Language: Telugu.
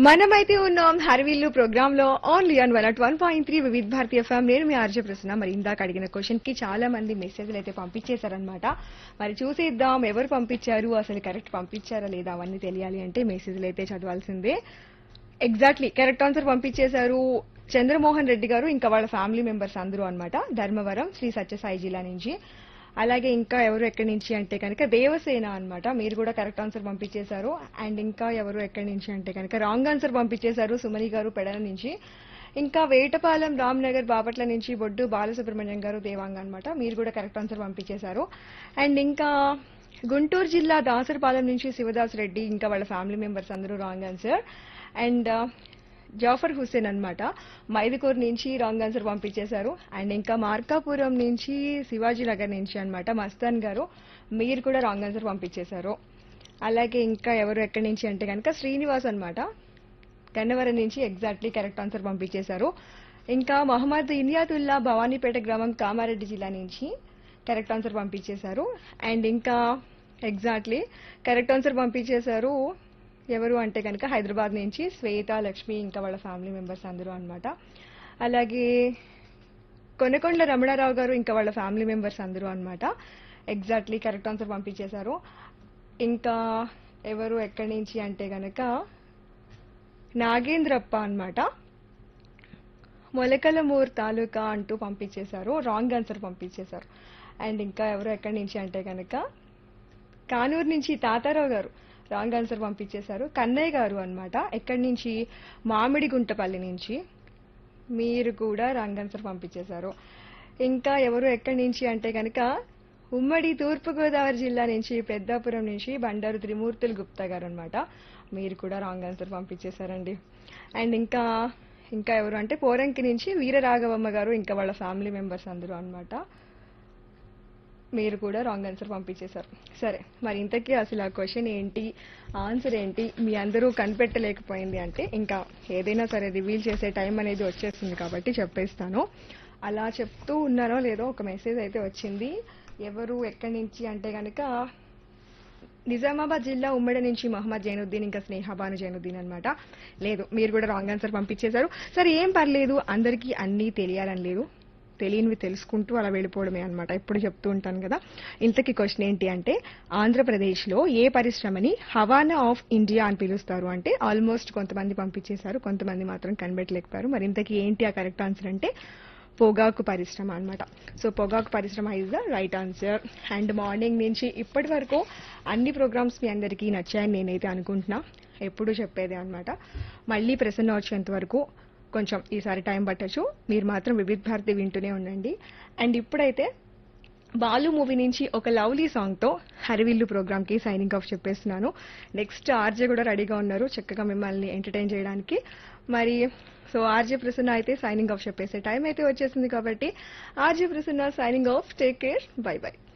మనమైతే ఉన్నాం హరివిల్లు ప్రోగ్రామ్ లో ఓన్లీ ఆన్ 101.3 వివిధ భారతీయ ఎఫ్ఎం. నేను మీ ఆర్జే ప్రసన్న. మరి ఇందాక అడిగిన క్వశ్చన్ కి చాలా మంది మెసేజ్లు అయితే పంపించేశారనమాట. మరి చూసేద్దాం ఎవరు పంపించారు, అసలు కరెక్ట్ పంపించారా లేదా అవన్నీ తెలియాలి అంటే మెసేజ్లు అయితే చదవాల్సిందే. ఎగ్జాక్ట్లీ కరెక్ట్ ఆన్సర్ పంపించేశారు చంద్రమోహన్ రెడ్డి గారు, ఇంకా వాళ్ళ ఫ్యామిలీ మెంబర్స్ అందరూ అన్నమాట. ధర్మవరం శ్రీ సత్యసాయి జిల్లా నుంచి. అలాగే ఇంకా ఎవరు ఎక్కడి నుంచి అంటే కనుక దేవసేన అన్నమాట, మీరు కూడా కరెక్ట్ ఆన్సర్ పంపించేశారు. అండ్ ఇంకా ఎవరు ఎక్కడి నుంచి అంటే కనుక రాంగ్ ఆన్సర్ పంపించేశారు సుమని గారు పెడల నుంచి. ఇంకా వేటపాలెం రామ్నగర్ బాపట్ల నుంచి బొడ్డు బాలసుబ్రహ్మణ్యం గారు దేవాంగ అన్నమాట, మీరు కూడా కరెక్ట్ ఆన్సర్ పంపించేశారు. అండ్ ఇంకా గుంటూరు జిల్లా దాసరపాలెం నుంచి శివదాస్ రెడ్డి, ఇంకా వాళ్ళ ఫ్యామిలీ మెంబర్స్ అందరూ wrong answer. And Jafar Hussain అన్నమాట మైదుకూరు నుంచి రాంగ్ ఆన్సర్ పంపించేశారు. అండ్ ఇంకా మార్కాపురం నుంచి శివాజీ నగర్ నుంచి అన్నమాట మస్తాన్ గారు, మీరు కూడా రాంగ్ ఆన్సర్ పంపించేశారు. అలాగే ఇంకా ఎవరు ఎక్కడి నుంచి అంటే కనుక శ్రీనివాస్ అన్నమాట గన్నవరం నుంచి ఎగ్జాక్ట్లీ కరెక్ట్ ఆన్సర్ పంపించేశారు. ఇంకా మహమ్మద్ ఇనియాతుల్లా భవానీపేట గ్రామం కామారెడ్డి జిల్లా నుంచి కరెక్ట్ ఆన్సర్ పంపించేశారు. అండ్ ఇంకా ఎగ్జాక్ట్లీ కరెక్ట్ ఆన్సర్ పంపించేశారు ఎవరు అంటే కనుక హైదరాబాద్ నుంచి శ్వేత లక్ష్మి, ఇంకా వాళ్ళ ఫ్యామిలీ మెంబర్స్ అందరూ అన్నమాట. అలాగే కొనకొండ రమణారావు గారు, ఇంకా వాళ్ళ ఫ్యామిలీ మెంబర్స్ అందరూ అన్నమాట ఎగ్జాక్ట్లీ కరెక్ట్ ఆన్సర్ పంపించేశారు. ఇంకా ఎవరు ఎక్కడి నుంచి అంటే కనుక నాగేంద్రప్ప అన్నమాట మొలకలమూర్ తాలూకా అంటూ పంపించేశారు, రాంగ్ ఆన్సర్ పంపించేశారు. అండ్ ఇంకా ఎవరు ఎక్కడి నుంచి అంటే కనుక కానూరు నుంచి తాతారావు గారు రాంగ్ ఆన్సర్ పంపించేశారు. కన్నయ్య గారు అన్నమాట ఎక్కడి నుంచి మామిడిగుంటపల్లి నుంచి, మీరు కూడా రాంగ్ ఆన్సర్ పంపించేశారు. ఇంకా ఎవరు ఎక్కడి నుంచి అంటే కనుక ఉమ్మడి తూర్పుగోదావరి జిల్లా నుంచి పెద్దాపురం నుంచి బండారు త్రిమూర్తులు గుప్తా గారు అన్నమాట, మీరు కూడా రాంగ్ ఆన్సర్ పంపించేశారండి. అండ్ ఇంకా ఇంకా ఎవరు అంటే పోరంకి నుంచి వీరరాఘవమ్మ గారు, ఇంకా వాళ్ళ ఫ్యామిలీ మెంబర్స్ అందరూ అన్నమాట, మీరు కూడా రాంగ్ ఆన్సర్ పంపించేశారు. సరే, మరి ఇంతకీ అసలు ఆ క్వశ్చన్ ఏంటి, ఆన్సర్ ఏంటి మీ అందరూ కనిపెట్టలేకపోయింది అంటే ఇంకా ఏదైనా సరే రివీల్ చేసే టైం అనేది వచ్చేస్తుంది కాబట్టి చెప్పేస్తాను. అలా చెప్తూ ఉన్నానో లేదో ఒక మెసేజ్ అయితే వచ్చింది. ఎవరు ఎక్కడి నుంచి అంటే కనుక నిజామాబాద్ జిల్లా ఉమ్మడి నుంచి మహమ్మద్ జైనుద్దీన్, ఇంకా స్నేహబాను జైనుద్దీన్ అన్నమాట. లేదు, మీరు కూడా రాంగ్ ఆన్సర్ పంపించేశారు. సరే ఏం పర్లేదు, అందరికీ అన్నీ తెలియాలని లేదు, తెలియనివి తెలుసుకుంటూ అలా వెళ్ళిపోవడమే అనమాట, ఎప్పుడు చెప్తూ ఉంటాను కదా. ఇంతకీ క్వశ్చన్ ఏంటి అంటే ఆంధ్రప్రదేశ్లో ఏ పరిశ్రమని హవానా ఆఫ్ ఇండియా అని పిలుస్తారు అంటే ఆల్మోస్ట్ కొంతమంది పంపించేశారు, కొంతమంది మాత్రం కనిపెట్టలేకపోయారు. మరి ఇంతకీ ఏంటి ఆ కరెక్ట్ ఆన్సర్ అంటే పొగాకు పరిశ్రమ అన్నమాట. సో పొగాకు పరిశ్రమ is the right answer. And morning నుంచి ఇప్పటి వరకు అన్ని ప్రోగ్రామ్స్ మీ అందరికీ నచ్చాయని నేనైతే అనుకుంటున్నా, ఎప్పుడు చెప్పేదే అనమాట. మళ్ళీ ప్రసన్న వచ్చేంత వరకు కొంచెం ఈసారి టైం పట్టచ్చు, మీరు మాత్రం వివిధ భారతి వింటూనే ఉండండి. అండ్ ఇప్పుడైతే బాలు మూవీ నుంచి ఒక లవ్లీ సాంగ్ తో హరివిల్లు ప్రోగ్రామ్ కి సైనింగ్ ఆఫ్ చెప్పేస్తున్నాను. నెక్స్ట్ ఆర్జే కూడా రెడీగా ఉన్నారు చక్కగా మిమ్మల్ని ఎంటర్టైన్ చేయడానికి. మరి సో ఆర్జే ప్రసన్న అయితే సైనింగ్ ఆఫ్ చెప్పేసే టైం అయితే వచ్చేసింది కాబట్టి RJ Prasanna signing off. Take care, by by.